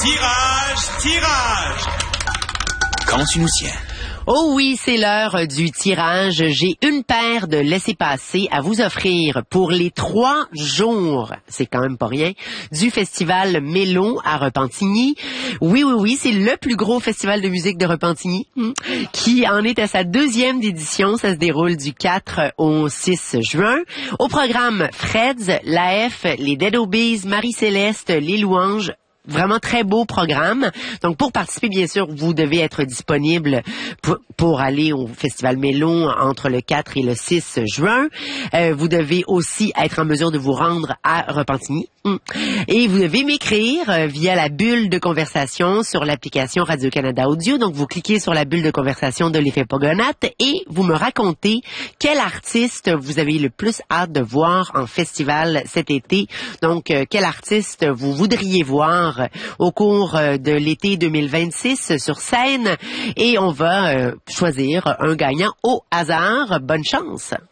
Tirage. Quand tu nous tiens. Oh oui, c'est l'heure du tirage. J'ai une paire de laissez-passer à vous offrir pour les 3 jours, c'est quand même pas rien, du festival Mélon à Repentigny. Oui, c'est le plus gros festival de musique de Repentigny, qui en est à sa 2e édition. Ça se déroule du 4 au 6 juin. Au programme, Freds, l'AF, les Dead Obeez, Marie-Céleste, les Louanges. Vraiment très beau programme. Donc, pour participer, bien sûr, vous devez être disponible pour aller au Festival Mélon entre le 4 et le 6 juin. Vous devez aussi être en mesure de vous rendre à Repentigny. Et vous devez m'écrire via la bulle de conversation sur l'application Radio-Canada Audio. Donc, vous cliquez sur la bulle de conversation de l'effet Pogonate et vous me racontez quel artiste vous avez le plus hâte de voir en festival cet été. Donc, quel artiste vous voudriez voir au cours de l'été 2026 sur scène. Et on va choisir un gagnant au hasard. Bonne chance!